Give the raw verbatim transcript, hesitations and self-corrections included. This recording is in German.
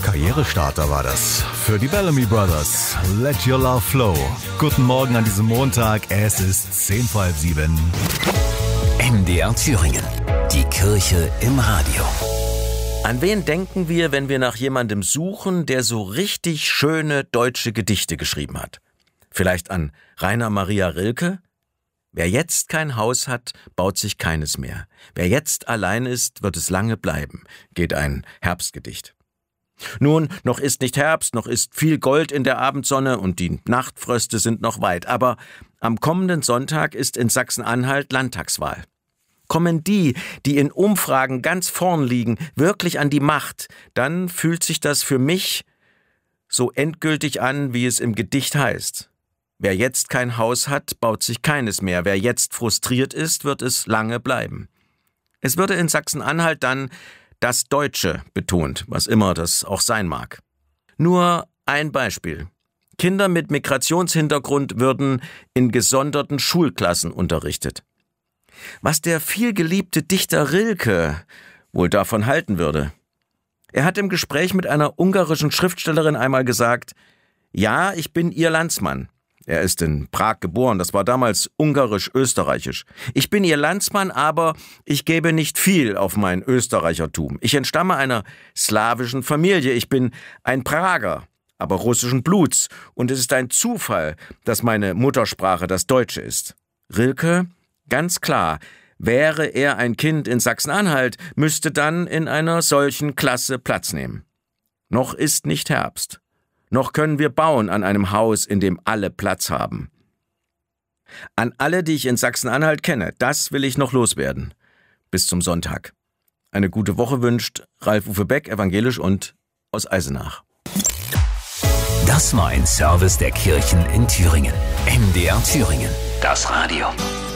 Karrierestarter war das. Für die Bellamy Brothers. Let Your Love Flow. Guten Morgen an diesem Montag. Es ist zehn vor halb sieben. M D R Thüringen. Die Kirche im Radio. An wen denken wir, wenn wir nach jemandem suchen, der so richtig schöne deutsche Gedichte geschrieben hat? Vielleicht an Rainer Maria Rilke? Wer jetzt kein Haus hat, baut sich keines mehr. Wer jetzt allein ist, wird es lange bleiben, geht ein Herbstgedicht. Nun, noch ist nicht Herbst, noch ist viel Gold in der Abendsonne und die Nachtfröste sind noch weit, aber am kommenden Sonntag ist in Sachsen-Anhalt Landtagswahl. Kommen die, die in Umfragen ganz vorn liegen, wirklich an die Macht, dann fühlt sich das für mich so endgültig an, wie es im Gedicht heißt. Wer jetzt kein Haus hat, baut sich keines mehr. Wer jetzt frustriert ist, wird es lange bleiben. Es würde in Sachsen-Anhalt dann das Deutsche betont, was immer das auch sein mag. Nur ein Beispiel. Kinder mit Migrationshintergrund würden in gesonderten Schulklassen unterrichtet. Was der vielgeliebte Dichter Rilke wohl davon halten würde. Er hat im Gespräch mit einer ungarischen Schriftstellerin einmal gesagt, ja, ich bin ihr Landsmann. Er ist in Prag geboren, das war damals ungarisch-österreichisch. Ich bin ihr Landsmann, aber ich gebe nicht viel auf mein Österreichertum. Ich entstamme einer slawischen Familie, ich bin ein Prager, aber russischen Bluts. Und es ist ein Zufall, dass meine Muttersprache das Deutsche ist. Rilke, ganz klar, wäre er ein Kind in Sachsen-Anhalt, müsste dann in einer solchen Klasse Platz nehmen. Noch ist nicht Herbst. Noch können wir bauen an einem Haus, in dem alle Platz haben. An alle, die ich in Sachsen-Anhalt kenne, das will ich noch loswerden. Bis zum Sonntag. Eine gute Woche wünscht Ralf-Uwe Beck, evangelisch und aus Eisenach. Das war ein Service der Kirchen in Thüringen. M D R Thüringen. Das Radio.